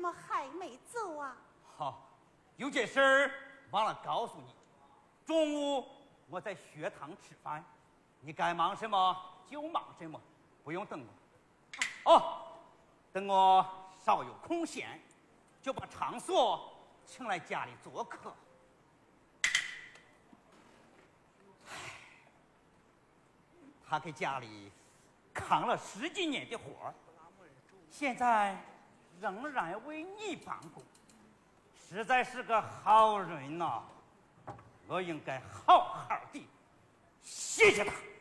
么还没走啊？ 好，有件事儿忘了告诉你。中午我在学堂吃饭，你该忙什么就忙什么，不用等我。哦，等我稍有空闲，就把场所请来家里做客。他给家里扛了10几年的活儿，现在仍然为你办公，实在是个好人呐！我应该好好的谢谢他。